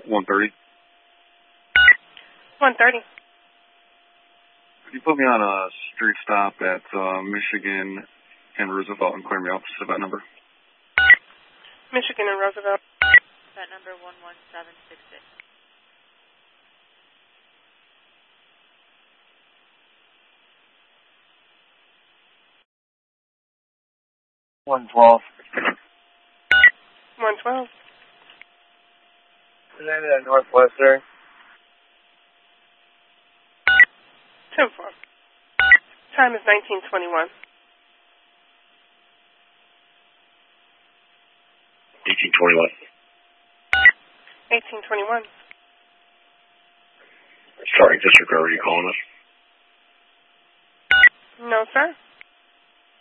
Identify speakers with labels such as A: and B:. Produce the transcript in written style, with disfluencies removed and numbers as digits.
A: 1:30.
B: 1:30.
A: Could you put me on a street stop at Michigan and Roosevelt and clear me up to that number?
B: Michigan and Roosevelt.
C: That number 11766.
D: $112.
B: 112.
D: And then Northwestern.
B: 10-4. Time is 19:21.
E: 1821.
B: 18:21.
E: Sorry, disregard, are you calling us?
B: No, sir.